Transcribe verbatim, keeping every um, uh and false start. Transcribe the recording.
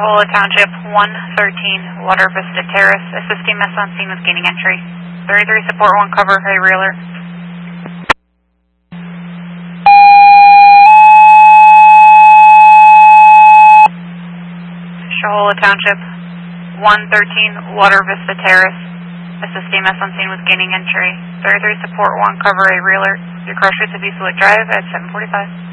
Shohola Township, one thirteen, Water Vista Terrace, assisting us on scene with gaining entry. thirty-three, support one, cover, a reeler. Shohola Township, one thirteen, Water Vista Terrace, assisting us on scene with gaining entry. thirty-three, support one, cover, a reeler. Your cross streets of East Lake Drive at seven forty-five.